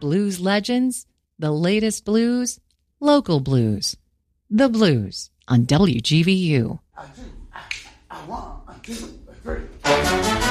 Blues legends, the latest blues, local blues. The Blues on WGVU. I want, 2, 3.